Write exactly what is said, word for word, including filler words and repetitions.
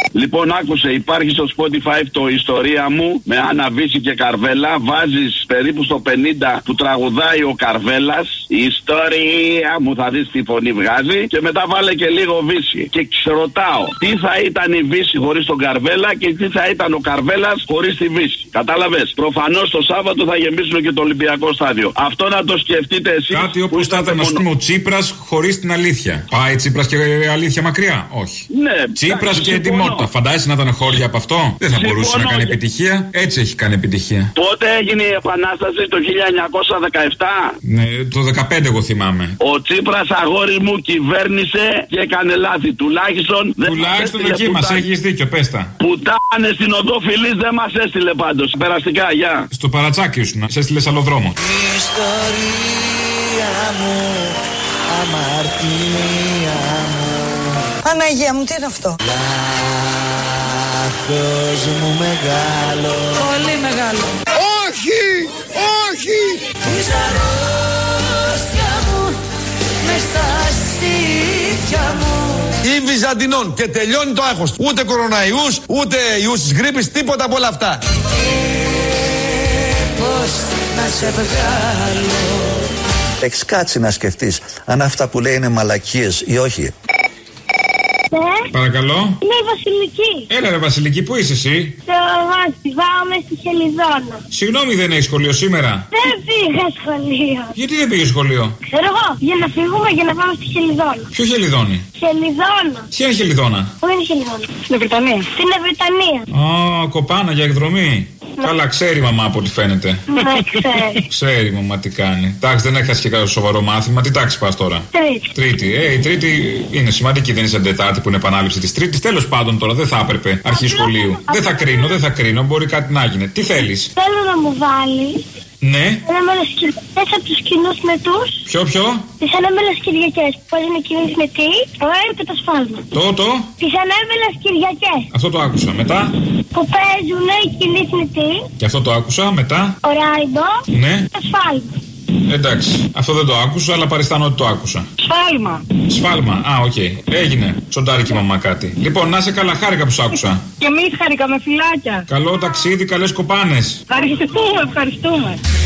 Λοιπόν, άκουσε, υπάρχει στο Spotify το Ιστορία μου με Άννα Βύση και Καρβέλα. Βάζεις περίπου στο πενήντα που τραγουδάει ο Καρβέλας. Η ιστορία μου, θα δεις τι φωνή βγάζει. Και μετά βάλε και λίγο Βύση. Και ξερωτάω, τι θα ήταν η Βύση χωρίς τον Καρβέλα και τι θα ήταν ο Καρβέλας χωρίς τη Βύση. Κατάλαβες. Προφανώς το Σάββατο θα γεμίσουν και το Ολυμπιακό στάδιο. Αυτό να το σκεφτείτε εσείς. Κάτι όπως θα ήταν, ας πούμε, ο Τσίπρας χωρίς την αλήθεια. Πάει Τσίπρας και αλήθεια μακριά? Όχι. Ναι. Τσίπρας και ετοιμότητα. Φαντάζεσαι να ήταν χώρια από αυτό? Δεν θα συμφωνώ. Μπορούσε να κάνει επιτυχία. Έτσι έχει κάνει επιτυχία. Πότε έγινε η Επανάσταση? Το χίλια εννιακόσια δεκαεπτά. Ναι, το δεκαπέντε εγώ θυμάμαι. Ο Τσίπρας, αγόρι μου, κυβέρνησε και έκανε λάθη. Τουλάχιστον. Τουλάχιστον εκεί μας έχεις δίκιο, πες τα. Πουτάνε στην οδό Φιλής δεν μας έστειλε πάντως. Περαστικά, γεια. Στο παρατσάκι σου να σε έστειλε άλλο δρόμο. Ιστορία μου, αμαρτία μου. Παναγία μου, τι είναι αυτό? Λάθος μου μεγάλο. Πολύ μεγάλο. Όχι, όχι. Της αρρώστια μου μες στα στήθια μου. Ή Βυζαντινών και τελειώνει το άγχος. Ούτε κοροναϊούς, ούτε ιούς της γρίπης, τίποτα από όλα αυτά. Και πώς να σε βγάλω. Έχεις κάτσει να σκεφτείς αν αυτά που λέει είναι μαλακίες ή όχι. Ναι. Παρακαλώ. Είμαι η Βασιλική. Έλα ρε Βασιλική, πού είσαι εσύ? Στο Βάστι, πάμε στη Χελιδόνα. Συγγνώμη, δεν έχει σχολείο σήμερα? Δεν πήγα σχολείο. Γιατί δεν πήγε σχολείο? Ξέρω εγώ, για να φύγουμε για να πάμε στη Χελιδόνα. Ποιο Χελιδόνι? Χελιδόνα. Ποια είναι Χελιδόνα? Πού είναι η Χελιδόνα? Στην Βρετανία. Στην Βρετανία. Α, κοπάνα για εκδρομή. Ναι. Καλά, ξέρει η μαμά από ό,τι φαίνεται. Ναι, ξέρει. Ξέρει η μαμά τι κάνει. Εντάξει, δεν έχασε και κάποιο σοβαρό μάθημα. Τι τάξη πας τώρα? Τρίτη. Τρίτη. Ε, η Τρίτη είναι σημαντική, δεν είναι σαν Τετάρτη που είναι επανάληψη τη Τρίτη. Τέλος πάντων τώρα, δεν θα έπρεπε αρχή σχολείου. Δεν θα κρίνω, δεν θα κρίνω. Μπορεί κάτι να γίνει. Τι θέλεις? Θέλω να μου βάλει. Ναι. Ανέμελες Κυριακές από τους κοινούς μετούς. Ποιο, ποιο? Τις ανέμελες Κυριακές που παίζουν κοινούς μετοί. Το ένα και το σφάλμα. Το, το. Τις ανέμελες Κυριακές. Αυτό το άκουσα. Μετά. Που παίζουν οι κοινούς μετοί. Και αυτό το άκουσα. Μετά. Ο Ράιντο. Ναι. Το σφάλμα. Εντάξει, αυτό δεν το άκουσα, αλλά παριστάνω ότι το άκουσα. Σφάλμα. Σφάλμα, α, οκ. Okay. Έγινε. Τσοντάρει και η μαμά κάτι. Λοιπόν, να σε καλά, χάρηκα που σ' άκουσα. Και εμείς χαρήκαμε, φιλάκια. Καλό ταξίδι, καλές κοπάνες. Ευχαριστούμε, ευχαριστούμε.